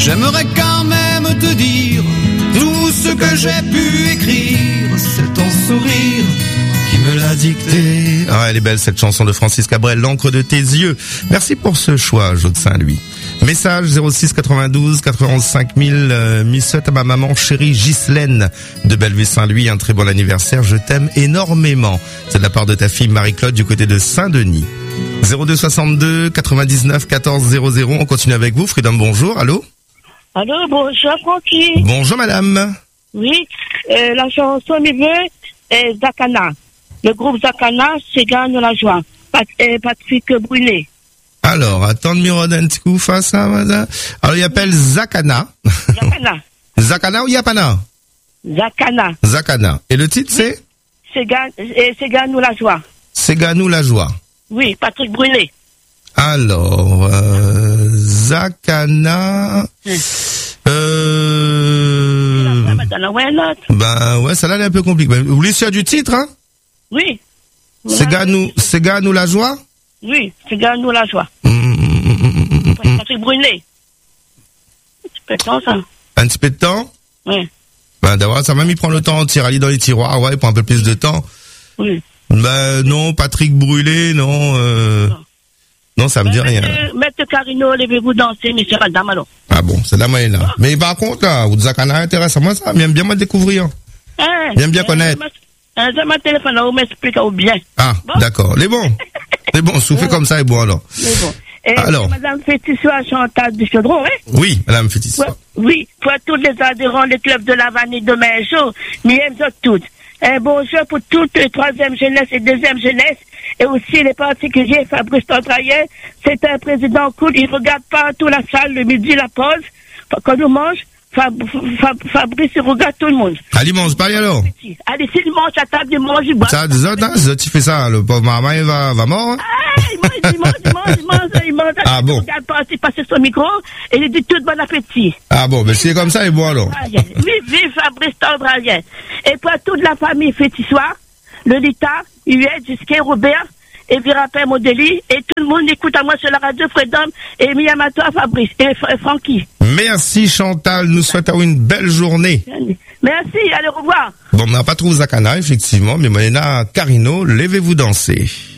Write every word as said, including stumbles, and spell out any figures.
J'aimerais quand même te dire tout ce que j'ai pu écrire, c'est ton sourire qui me l'a dicté. Ah, elle est belle cette chanson de Francis Cabrel, l'encre de tes yeux. Merci pour ce choix, Jo de Saint-Louis. Message zéro six quatre-vingt-douze quatre-vingt-onze cinq mille, euh, mis souhaite à ma maman chérie Ghislaine de Bellevue-Saint-Louis, un très bon anniversaire, je t'aime énormément. C'est de la part de ta fille Marie-Claude du côté de Saint-Denis. zéro deux soixante-deux quatre-vingt-dix-neuf quatorze zéro zéro, on continue avec vous. Freedom, bonjour, allô? Allô, bonjour Francky. Bonjour madame. Oui, euh, la chanson me veut est Zakana. Le groupe Zakana, c'est Gagne la joie. Pat, euh, Patrick Brûlé. Alors, attends, numéro d'un petit coup face à madame. Alors, il appelle Zakana. Zakana. Zakana ou Yapana? Zakana. Zakana. Et le titre, c'est? C'est Gagne, euh, c'est Gagne la joie. C'est Gagne la joie. Oui, Patrick Brûlé. Alors, euh, Zakana, Hum. euh, ben ouais, ça là elle est un peu compliquée. Vous voulez sur du titre, hein? Oui. C'est Gagne, c'est Gagne la joie? Oui, c'est Gagne la joie. Mmh, mmh, mmh, mmh. Patrick Brûlé. Un petit peu de temps, ça. Un petit peu de temps? Oui. Ben d'abord, ça m'a mis prendre le temps de tirer aller dans les tiroirs, ouais, pour un peu plus de temps. Oui. Ben non, Patrick Brûlé, non, euh, non, non ça me dit rien. Maître Carino, levez-vous danser, monsieur Radam, alors. Ah bon, c'est la moyenne là. Mais par contre, là, vous Zakana intéresse à moi ça, j'aime bien me découvrir. Hein? J'aime bien connaître. Un jour, ma téléphone, là, on m'explique au bien. Ah, bon. D'accord. Les bons. Les bons, soufflez comme ça et bon alors. Les bons. Et alors. Madame Fétissois Chantal du Chaudron, hein? Oui, Madame Fétissois. Ouais, oui, pour tous les adhérents des clubs de la vanille de Main-Chaud, mais elles ont toutes. Un bonjour pour toute la troisième jeunesse et deuxième jeunesse, et aussi les particuliers. Fabrice Tantraillet, c'est un président cool, il regarde partout la salle, le midi, la pause, quand on mange. Fab, Fab, Fabrice, il regarde tout le monde. Allez, mange, pas alors. Allez, s'il mange à table, il mange, il boit. Ça, des autres, hein, tu fais ça, le pauvre maman, il va, va mort, hein? Ah, il mange, il mange, il mange, il mange, il mange. Ah bon? Il regarde pas, il passe son micro, et il dit tout bon appétit. Ah bon, ben, si c'est comme ça, il est bon alors. Vive, vive Fabrice Tandralien. Et pour toute la famille Fétissois, Lolita, Huette, Gisquet, Robert, et Virapin Modeli, et tout le monde écoute à moi sur la radio Freedom, et Miyamato à Fabrice, et F- Francky. Merci Chantal, nous souhaitons une belle journée. Merci, allez, au revoir. Bon, on n'a pas trouvé Zakana, effectivement, mais Moena Carino, levez-vous danser.